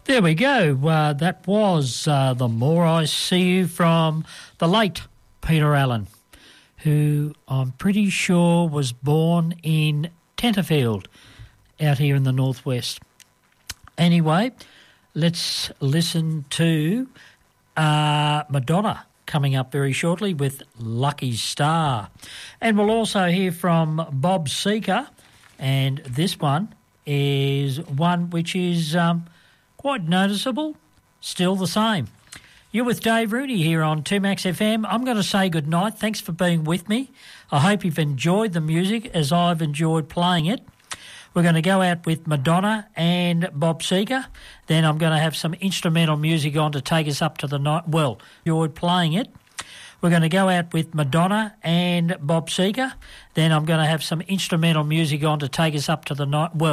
There we go. That was The More I See You from the late Peter Allen, who I'm pretty sure was born in Tenterfield out here in the northwest. Anyway, let's listen to Madonna coming up very shortly with Lucky Star. And we'll also hear from Bob Seger, and this one is one which is quite noticeable, still the same. You're with Dave Rooney here on 2Max FM. I'm going to say good night. Thanks for being with me. I hope you've enjoyed the music as I've enjoyed playing it. We're going to go out with Madonna and Bob Seger. Then I'm going to have some instrumental music on to take us up to the night. Well, enjoyed playing it. We're going to go out with Madonna and Bob Seger. Then I'm going to have some instrumental music on to take us up to the night. Well,